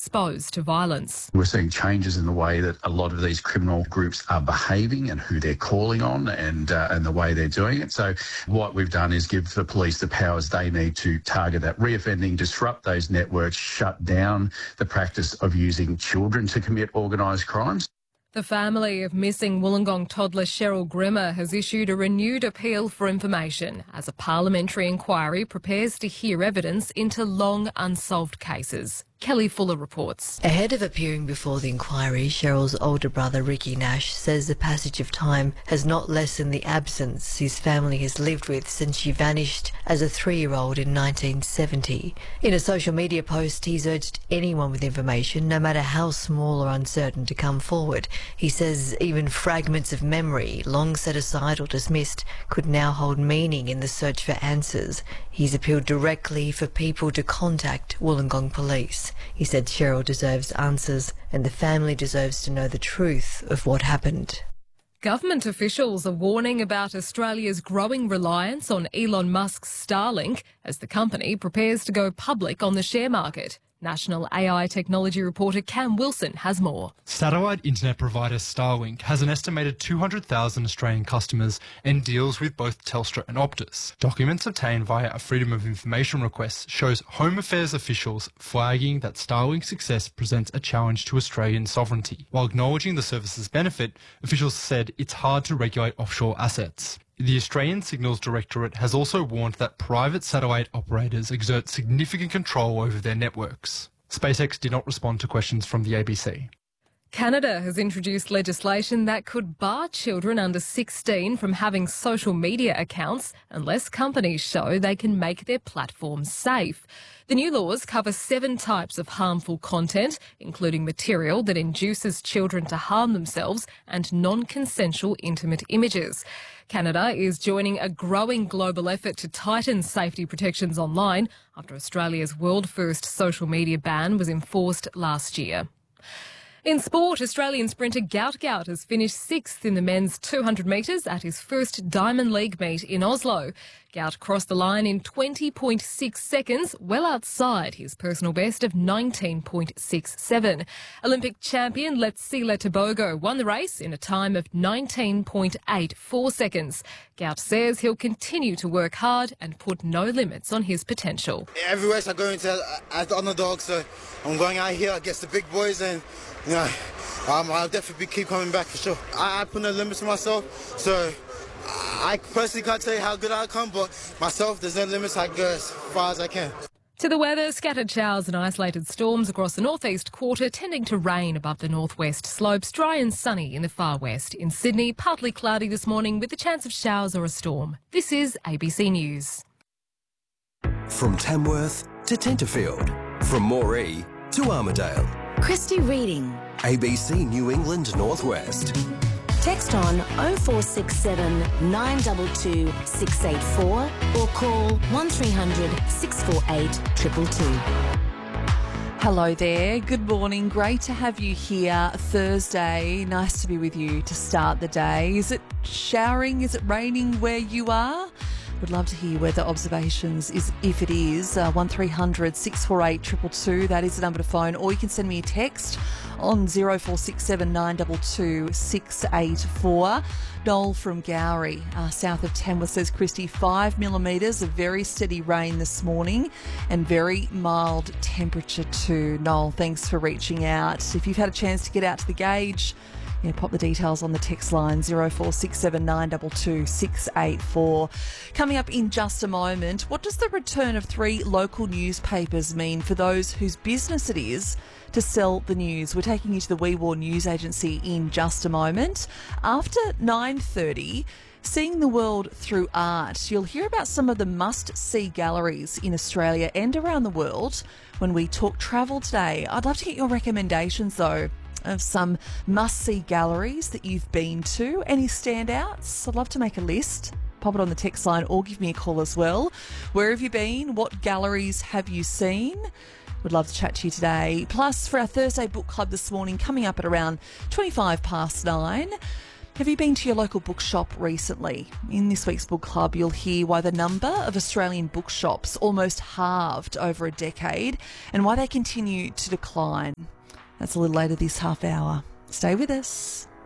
exposed to violence. We're seeing changes in the way that a lot of these criminal groups are behaving and who they're calling on and the way they're doing it. So what we've done is give the police the powers they need to target that reoffending, disrupt those networks, shut down the practice of using children to commit organised crimes. The family of missing Wollongong toddler Cheryl Grimmer has issued a renewed appeal for information as a parliamentary inquiry prepares to hear evidence into long unsolved cases. Kelly Fuller reports. Ahead of appearing before the inquiry, Cheryl's older brother Ricky Nash says the passage of time has not lessened the absence his family has lived with since she vanished as a 3-year-old in 1970. In a social media post, he's urged anyone with information, no matter how small or uncertain, to come forward. He says even fragments of memory, long set aside or dismissed, could now hold meaning in the search for answers. He's appealed directly for people to contact Wollongong Police. He said Cheryl deserves answers and the family deserves to know the truth of what happened. Government officials are warning about Australia's growing reliance on Elon Musk's Starlink as the company prepares to go public on the share market. National AI technology reporter Cam Wilson has more. Satellite internet provider Starlink has an estimated 200,000 Australian customers and deals with both Telstra and Optus. Documents obtained via a Freedom of Information request shows Home Affairs officials flagging that Starlink's success presents a challenge to Australian sovereignty. While acknowledging the service's benefit, officials said it's hard to regulate offshore assets. The Australian Signals Directorate has also warned that private satellite operators exert significant control over their networks. SpaceX did not respond to questions from the ABC. Canada has introduced legislation that could bar children under 16 from having social media accounts unless companies show they can make their platforms safe. The new laws cover 7 types of harmful content, including material that induces children to harm themselves and non-consensual intimate images. Canada is joining a growing global effort to tighten safety protections online after Australia's world-first social media ban was enforced last year. In sport, Australian sprinter Gout Gout has finished 6th in the men's 200 metres at his first Diamond League meet in Oslo. Gout crossed the line in 20.6 seconds, well outside his personal best of 19.67. Olympic champion Letsile Tebogo won the race in a time of 19.84 seconds. Gout says he'll continue to work hard and put no limits on his potential. Every race I go into as the underdog, so I'm going out here against the big boys and I'll definitely keep coming back for sure. I put no limits on myself, so I personally can't tell you how good I'll come, but myself, there's no limits. I go as far as I can. To the weather, scattered showers and isolated storms across the northeast quarter, tending to rain above the northwest slopes, dry and sunny in the far west. In Sydney, partly cloudy this morning with the chance of showers or a storm. This is ABC News. From Tamworth to Tenterfield, from Moree to Armidale. Christy Reading. ABC New England Northwest. Text on 0467 922 684 or call 1300 648 222. Hello there. Good morning. Great to have you here Thursday. Nice to be with you to start the day. Is it showering? Is it raining where you are? Would love to hear weather observations if it is. 1300 648 222. That is the number to phone. Or you can send me a text on 0467 922 684. Noel from Gowrie, south of Tamworth, says, Christy, 5 millimetres of very steady rain this morning and very mild temperature too. Noel, thanks for reaching out. If you've had a chance to get out to the gauge, pop the details on the text line 0467 922 684. Coming up in just a moment, what does the return of 3 local newspapers mean for those whose business it is to sell the news? We're taking you to the Wee Waa News Agency in just a moment. After 9:30, seeing the world through art. You'll hear about some of the must-see galleries in Australia and around the world when we talk travel today. I'd love to get your recommendations though of some must-see galleries that you've been to. Any standouts? I'd love to make a list. Pop it on the text line or give me a call as well. Where have you been? What galleries have you seen? Would love to chat to you today. Plus, for our Thursday book club this morning, coming up at around 9:25, Have you been to your local bookshop recently? In this week's book club, you'll hear why the number of Australian bookshops almost halved over a decade and why they continue to decline. That's a little later this half hour. Stay with us.